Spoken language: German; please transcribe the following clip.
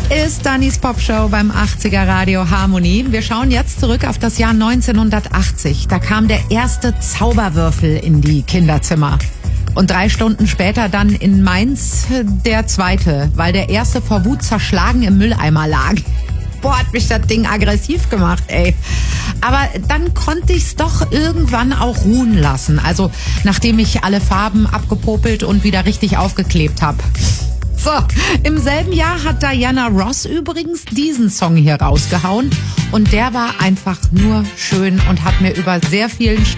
Ist Dannys Popshow beim 80er Radio Harmonie. Wir schauen jetzt zurück auf das Jahr 1980. Da kam der erste Zauberwürfel in die Kinderzimmer. Und 3 Stunden später dann in Mainz der zweite, weil der erste vor Wut zerschlagen im Mülleimer lag. Boah, hat mich das Ding aggressiv gemacht, ey. Aber dann konnte ich's doch irgendwann auch ruhen lassen. Also nachdem ich alle Farben abgepopelt und wieder richtig aufgeklebt habe. So, im selben Jahr hat Diana Ross übrigens diesen Song hier rausgehauen. Und der war einfach nur schön und hat mir über sehr vielen